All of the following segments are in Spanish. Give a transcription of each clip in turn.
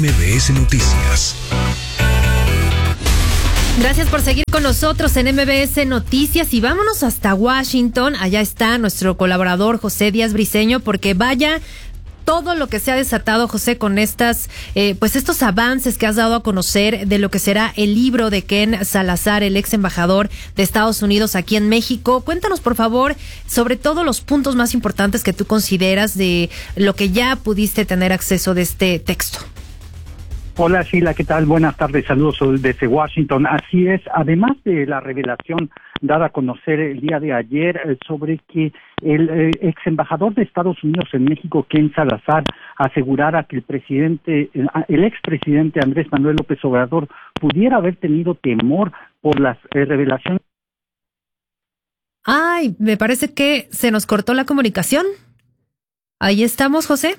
MBS Noticias. Gracias por seguir con nosotros en MBS Noticias y vámonos hasta Washington. Allá está nuestro colaborador José Díaz Briceño, porque vaya todo lo que se ha desatado, José, con estos avances que has dado a conocer de lo que será el libro de Ken Salazar, el ex embajador de Estados Unidos aquí en México. Cuéntanos, por favor, sobre todo los puntos más importantes que tú consideras de lo que ya pudiste tener acceso de este texto. Hola Sheila, ¿qué tal? Buenas tardes, saludos desde Washington. Así es, además de la revelación dada a conocer el día de ayer sobre que el ex embajador de Estados Unidos en México, Ken Salazar, asegurara que el expresidente Andrés Manuel López Obrador pudiera haber tenido temor por las revelaciones. Ay, me parece que se nos cortó la comunicación. Ahí estamos, José.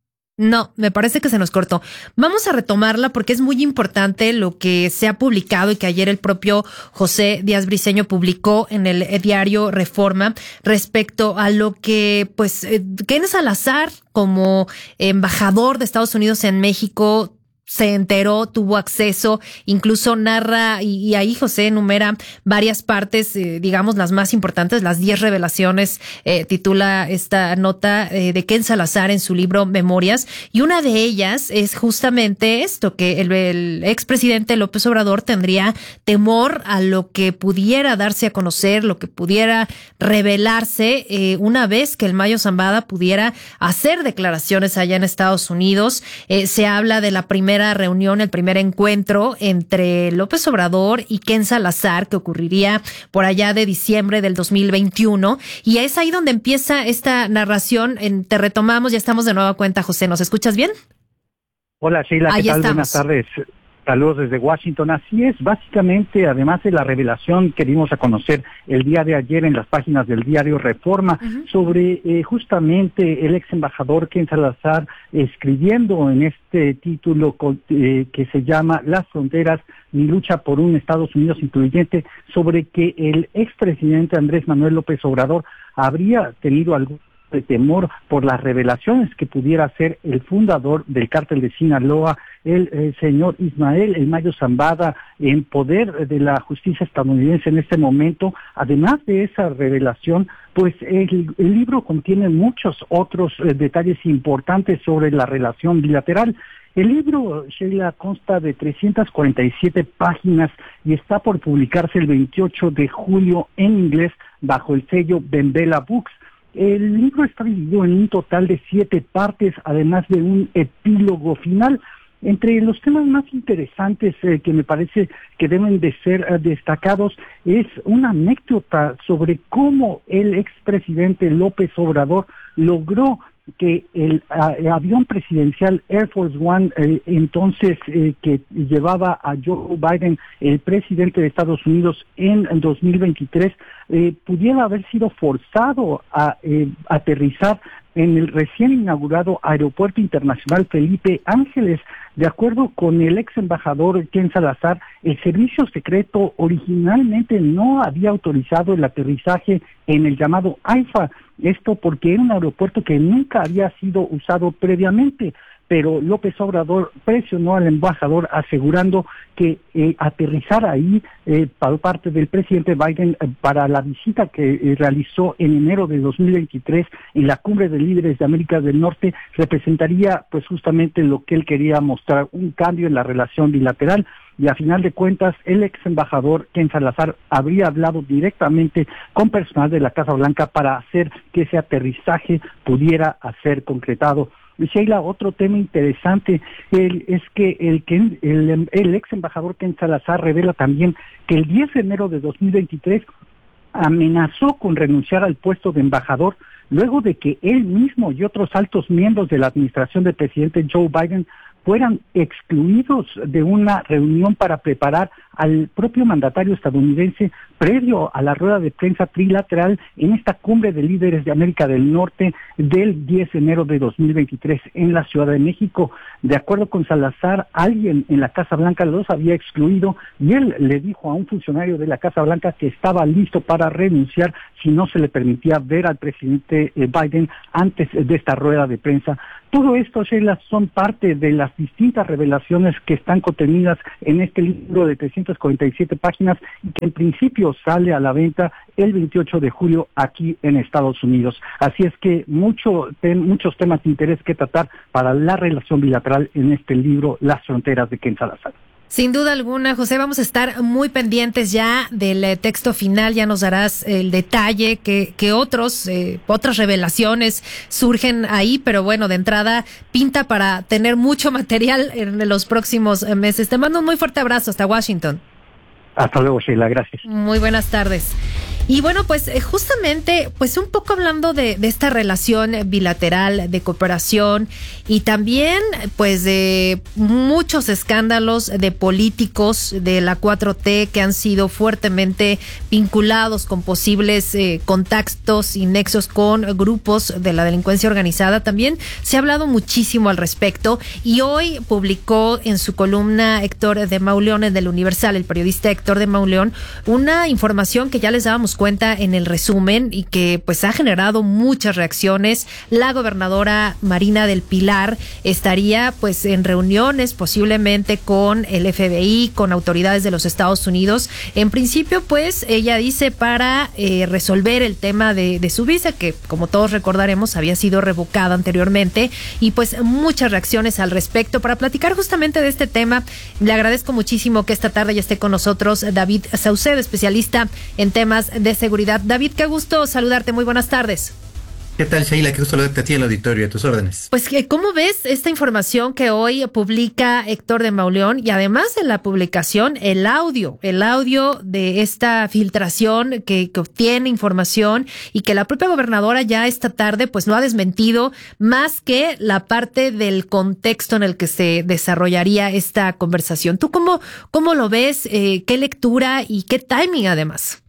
No, me parece que se nos cortó. Vamos a retomarla porque es muy importante lo que se ha publicado y que ayer el propio José Díaz Briceño publicó en el diario Reforma respecto a lo que, Ken Salazar, como embajador de Estados Unidos en México, se enteró, tuvo acceso, incluso narra, y ahí José enumera varias partes, digamos las más importantes, las 10 revelaciones, titula esta nota de Ken Salazar en su libro Memorias, y una de ellas es justamente esto, que el expresidente López Obrador tendría temor a lo que pudiera darse a conocer, lo que pudiera revelarse una vez que el Mayo Zambada pudiera hacer declaraciones allá en Estados Unidos. Se habla de la primera reunión, el primer encuentro entre López Obrador y Ken Salazar, que ocurriría por allá de diciembre del 2021, y es ahí donde empieza esta narración. Te retomamos, ya estamos de nueva cuenta, José, ¿nos escuchas bien? Hola Sheila, ¿qué tal? Buenas tardes. Saludos desde Washington. Así es, básicamente, además de la revelación que dimos a conocer el día de ayer en las páginas del diario Reforma, sobre justamente el ex embajador Ken Salazar escribiendo en este título que se llama Las fronteras, mi lucha por un Estados Unidos incluyente, sobre que el expresidente Andrés Manuel López Obrador habría tenido algún de temor por las revelaciones que pudiera ser el fundador del cártel de Sinaloa, el señor Ismael El Mayo Zambada, en poder de la justicia estadounidense en este momento. Además de esa revelación, pues el libro contiene muchos otros detalles importantes sobre la relación bilateral. El libro, Sheila, consta de 347 páginas y está por publicarse el 28 de julio en inglés bajo el sello Benvela Books. El libro está dividido en un total de 7 partes, además de un epílogo final. Entre los temas más interesantes que me parece que deben de ser destacados es una anécdota sobre cómo el expresidente López Obrador logró que el avión presidencial Air Force One, que llevaba a Joe Biden, el presidente de Estados Unidos, en 2023, pudiera haber sido forzado a aterrizar en el recién inaugurado Aeropuerto Internacional Felipe Ángeles. De acuerdo con el ex embajador Ken Salazar, el servicio secreto originalmente no había autorizado el aterrizaje en el llamado AIFA, esto porque era un aeropuerto que nunca había sido usado previamente, pero López Obrador presionó al embajador asegurando que aterrizar ahí por parte del presidente Biden para la visita que realizó en enero de 2023 en la Cumbre de Líderes de América del Norte representaría pues justamente lo que él quería mostrar, un cambio en la relación bilateral. Y a final de cuentas, el ex embajador Ken Salazar habría hablado directamente con personal de la Casa Blanca para hacer que ese aterrizaje pudiera ser concretado. Sheila, otro tema interesante es que el ex embajador Ken Salazar revela también que el 10 de enero de 2023 amenazó con renunciar al puesto de embajador luego de que él mismo y otros altos miembros de la administración del presidente Joe Biden fueran excluidos de una reunión para preparar al propio mandatario estadounidense previo a la rueda de prensa trilateral en esta cumbre de líderes de América del Norte del 10 de enero de 2023 en la Ciudad de México. De acuerdo con Salazar, alguien en la Casa Blanca los había excluido y él le dijo a un funcionario de la Casa Blanca que estaba listo para renunciar si no se le permitía ver al presidente Biden antes de esta rueda de prensa. Todo esto, Sheila, son parte de las distintas revelaciones que están contenidas en este libro de 347 páginas y que en principio sale a la venta el 28 de julio aquí en Estados Unidos. Así es que muchos temas de interés que tratar para la relación bilateral en este libro, Las fronteras de Ken Salazar. Sin duda alguna, José, vamos a estar muy pendientes ya del texto final, ya nos darás el detalle que otras revelaciones surgen ahí, pero bueno, de entrada pinta para tener mucho material en los próximos meses. Te mando un muy fuerte abrazo hasta Washington. Hasta luego, Sheila, gracias. Muy buenas tardes. Y bueno, pues justamente, pues un poco hablando de esta relación bilateral de cooperación y también pues de muchos escándalos de políticos de la 4T que han sido fuertemente vinculados con posibles contactos y nexos con grupos de la delincuencia organizada. También se ha hablado muchísimo al respecto y hoy publicó en su columna Héctor de Mauleón del Universal, el periodista Héctor de Mauleón, una información que ya les dábamos cuenta en el resumen y que pues ha generado muchas reacciones. La gobernadora Marina del Pilar estaría pues en reuniones posiblemente con el FBI, con autoridades de los Estados Unidos. En principio pues ella dice para resolver el tema de su visa, que como todos recordaremos había sido revocada anteriormente, y pues muchas reacciones al respecto. Para platicar justamente de este tema, le agradezco muchísimo que esta tarde ya esté con nosotros David Saucedo, especialista en temas de seguridad. David, qué gusto saludarte. Muy buenas tardes. ¿Qué tal, Sheila? Qué gusto saludarte a ti en el auditorio, a tus órdenes. Pues, ¿cómo ves esta información que hoy publica Héctor de Mauleón? Y además en la publicación, el audio de esta filtración que obtiene información y que la propia gobernadora ya esta tarde pues no ha desmentido, más que la parte del contexto en el que se desarrollaría esta conversación. ¿Tú cómo lo ves? ¿Qué lectura y qué timing además?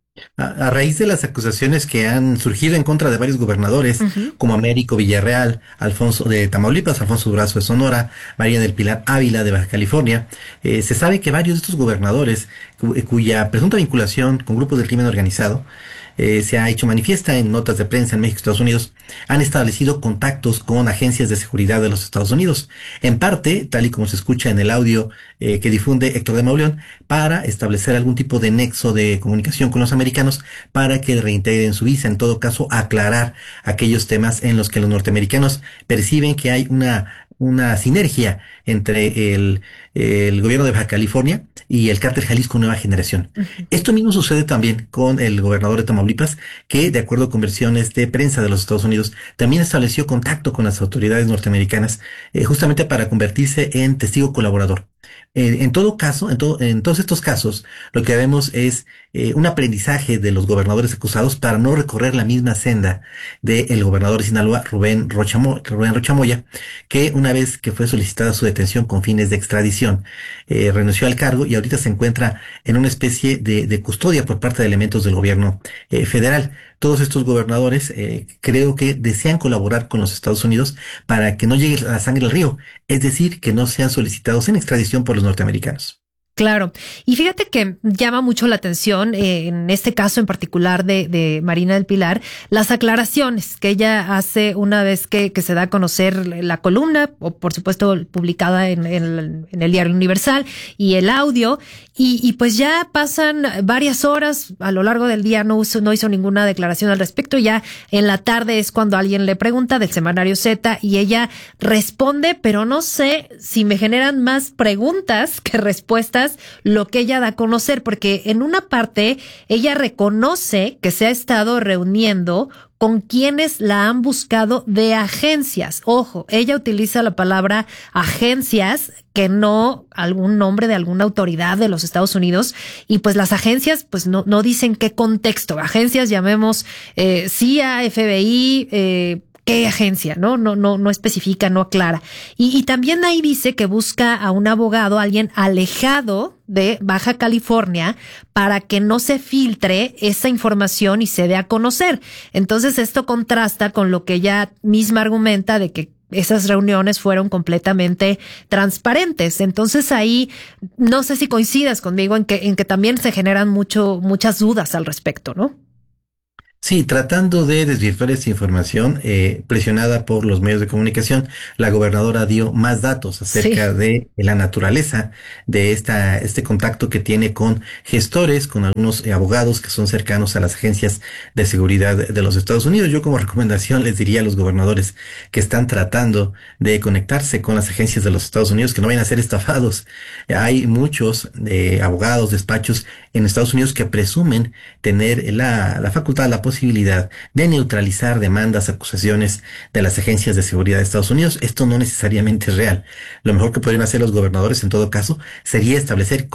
A raíz de las acusaciones que han surgido en contra de varios gobernadores, como Américo Villarreal, Alfonso de Tamaulipas, Alfonso Durazo de Sonora, María del Pilar Ávila de Baja California, se sabe que varios de estos gobernadores, cuya presunta vinculación con grupos del crimen organizado se ha hecho manifiesta en notas de prensa en México y Estados Unidos, han establecido contactos con agencias de seguridad de los Estados Unidos, en parte, tal y como se escucha en el audio que difunde Héctor de Mauleón, para establecer algún tipo de nexo de comunicación con los americanos para que reintegren su visa, en todo caso aclarar aquellos temas en los que los norteamericanos perciben que hay una sinergia entre el gobierno de Baja California y el cártel Jalisco Nueva Generación. Esto mismo sucede también con el gobernador de Tamaulipas, que de acuerdo con versiones de prensa de los Estados Unidos, también estableció contacto con las autoridades norteamericanas, justamente para convertirse en testigo colaborador. En todo caso, en todos estos casos, lo que vemos es un aprendizaje de los gobernadores acusados para no recorrer la misma senda del gobernador de Sinaloa, Rubén Rocha Moya, que una vez que fue solicitada su detención con fines de extradición, renunció al cargo y ahorita se encuentra en una especie de custodia por parte de elementos del gobierno federal. Todos estos gobernadores creo que desean colaborar con los Estados Unidos para que no llegue la sangre al río, es decir, que no sean solicitados en extradición por los norteamericanos. Claro. Y fíjate que llama mucho la atención, en este caso en particular de Marina del Pilar, las aclaraciones que ella hace una vez que se da a conocer la columna, o por supuesto publicada en el Diario Universal, y el audio, y pues ya pasan varias horas, a lo largo del día no hizo ninguna declaración al respecto. Ya en la tarde es cuando alguien le pregunta del semanario Z y ella responde, pero no sé si me generan más preguntas que respuestas lo que ella da a conocer, porque en una parte ella reconoce que se ha estado reuniendo con quienes la han buscado de agencias. Ojo, ella utiliza la palabra agencias, que no algún nombre de alguna autoridad de los Estados Unidos, y pues las agencias pues no dicen qué contexto. Agencias llamemos CIA, FBI, ¿qué agencia? No especifica, no aclara. Y también ahí dice que busca a un abogado, alguien alejado de Baja California para que no se filtre esa información y se dé a conocer. Entonces esto contrasta con lo que ella misma argumenta de que esas reuniones fueron completamente transparentes. Entonces ahí no sé si coincidas conmigo en que también se generan muchas dudas al respecto, ¿no? Sí, tratando de desvirtuar esta información, presionada por los medios de comunicación, la gobernadora dio más datos acerca de la naturaleza de este contacto que tiene con gestores, con algunos abogados que son cercanos a las agencias de seguridad de los Estados Unidos. Yo como recomendación les diría a los gobernadores que están tratando de conectarse con las agencias de los Estados Unidos que no vayan a ser estafados. Hay muchos abogados, despachos en Estados Unidos que presumen tener la facultad, la posibilidad de neutralizar demandas, acusaciones de las agencias de seguridad de Estados Unidos. Esto no necesariamente es real. Lo mejor que podrían hacer los gobernadores en todo caso sería establecer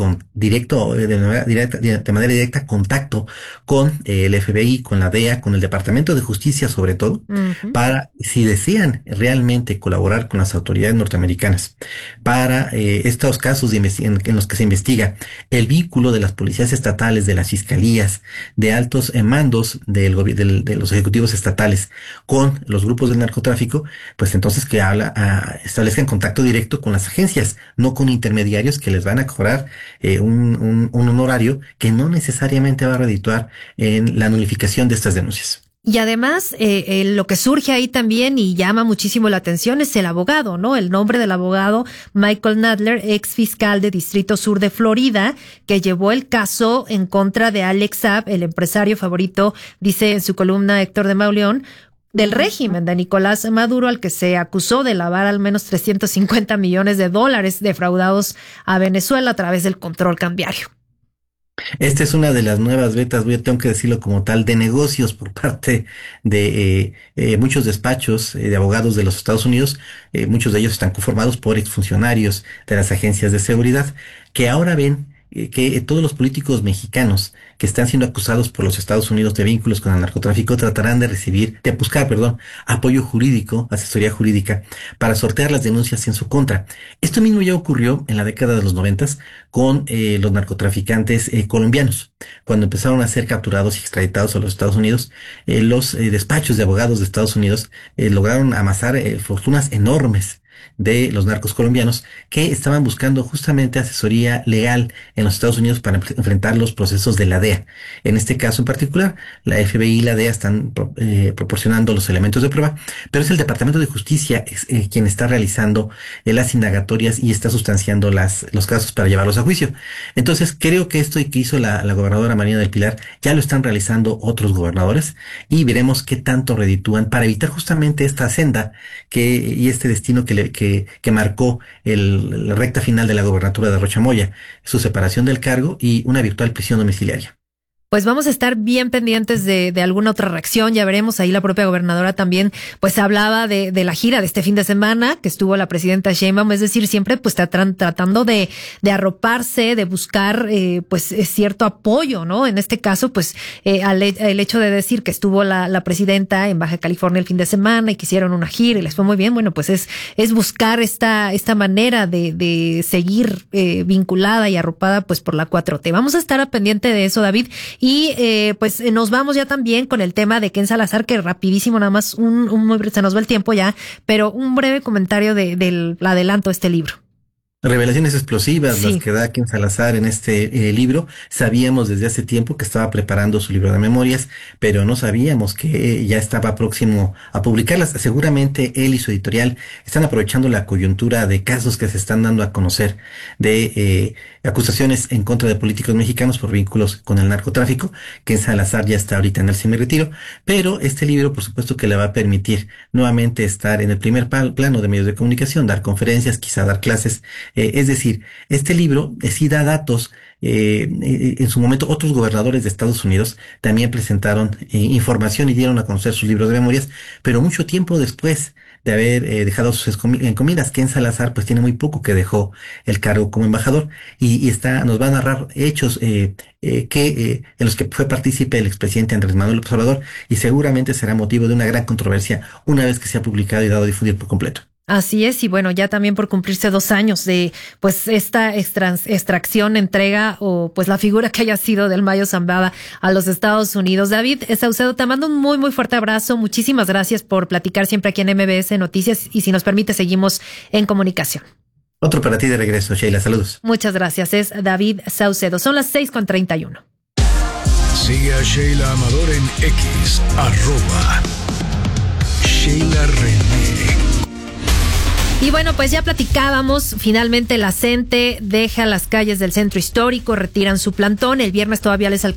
de manera directa contacto con el FBI, con la DEA, con el Departamento de Justicia sobre todo, para, si desean realmente colaborar con las autoridades norteamericanas para estos casos en los que se investiga el vínculo de las policías estatales, de las fiscalías, de altos mandos de los ejecutivos estatales con los grupos del narcotráfico, pues entonces que establezcan contacto directo con las agencias, no con intermediarios que les van a cobrar un honorario que no necesariamente va a redituar en la nulificación de estas denuncias. Y además, lo que surge ahí también y llama muchísimo la atención es el abogado, ¿no? El nombre del abogado Michael Nadler, ex fiscal de Distrito Sur de Florida, que llevó el caso en contra de Alex Saab, el empresario favorito, dice en su columna Héctor de Mauleón, del régimen de Nicolás Maduro, al que se acusó de lavar al menos $350 millones defraudados a Venezuela a través del control cambiario. Esta es una de las nuevas vetas, tengo que decirlo como tal, de negocios por parte de muchos despachos de abogados de los Estados Unidos. Muchos de ellos están conformados por exfuncionarios de las agencias de seguridad que ahora ven que todos los políticos mexicanos que están siendo acusados por los Estados Unidos de vínculos con el narcotráfico tratarán de buscar apoyo jurídico, asesoría jurídica, para sortear las denuncias en su contra. Esto mismo ya ocurrió en la década de los 90 con los narcotraficantes colombianos. Cuando empezaron a ser capturados y extraditados a los Estados Unidos, los despachos de abogados de Estados Unidos lograron amasar fortunas enormes de los narcos colombianos que estaban buscando justamente asesoría legal en los Estados Unidos para enfrentar los procesos de la DEA. En este caso en particular, la FBI y la DEA están proporcionando los elementos de prueba, pero es el Departamento de Justicia quien está realizando las indagatorias y está sustanciando los casos para llevarlos a juicio. Entonces, creo que esto que hizo la gobernadora Marina del Pilar ya lo están realizando otros gobernadores y veremos qué tanto reditúan para evitar justamente esta senda y este destino que marcó la recta final de la gobernatura de Rocha Moya, su separación del cargo y una virtual prisión domiciliaria. Pues vamos a estar bien pendientes de alguna otra reacción. Ya veremos, ahí la propia gobernadora también pues hablaba de la gira de este fin de semana que estuvo la presidenta Sheinbaum, es decir, siempre pues tratando de arroparse, de buscar pues cierto apoyo, ¿no? En este caso pues el hecho de decir que estuvo la presidenta en Baja California el fin de semana y que hicieron una gira y les fue muy bien, bueno, pues es buscar esta manera de seguir vinculada y arropada pues por la 4T. Vamos a estar a pendiente de eso, David. Y pues nos vamos ya también con el tema de Ken Salazar, que rapidísimo, nada más se nos va el tiempo ya, pero un breve comentario del adelanto de este libro. Revelaciones explosivas, las que da Ken Salazar en este libro. Sabíamos desde hace tiempo que estaba preparando su libro de memorias, pero no sabíamos que ya estaba próximo a publicarlas. Seguramente él y su editorial están aprovechando la coyuntura de casos que se están dando a conocer de acusaciones en contra de políticos mexicanos por vínculos con el narcotráfico. Ken Salazar ya está ahorita en el semiretiro, pero este libro por supuesto que le va a permitir nuevamente estar en el primer plano de medios de comunicación, dar conferencias, quizá dar clases. Es decir, este libro sí da datos. En su momento otros gobernadores de Estados Unidos también presentaron información y dieron a conocer sus libros de memorias, pero mucho tiempo después de haber dejado sus encomiendas. Ken Salazar pues tiene muy poco que dejó el cargo como embajador y nos va a narrar hechos en los que fue partícipe el expresidente Andrés Manuel López Obrador y seguramente será motivo de una gran controversia una vez que sea publicado y dado a difundir por completo. Así es, y bueno, ya también por cumplirse 2 años de pues esta extracción, entrega o pues la figura que haya sido del Mayo Zambada a los Estados Unidos. David Saucedo, te mando un muy, muy fuerte abrazo. Muchísimas gracias por platicar siempre aquí en MBS Noticias y si nos permite seguimos en comunicación. Otro para ti de regreso, Sheila. Saludos. Muchas gracias. Es David Saucedo. Son las 6:31. Sigue a Sheila Amador en X, @Sheila René. Y bueno, pues ya platicábamos, finalmente la CENTE deja las calles del centro histórico, retiran su plantón. El viernes todavía les